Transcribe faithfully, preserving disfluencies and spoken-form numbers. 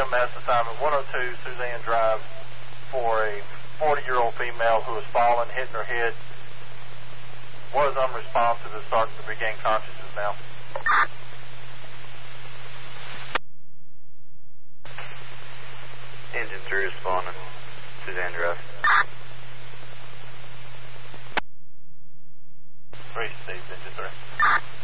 M S assignment one oh two Suzanne Drive for a forty-year-old female who has fallen, hitting her head, was unresponsive, is starting to regain consciousness now. Engine three responding. Suzanne Drive. Three, Steve, engine three.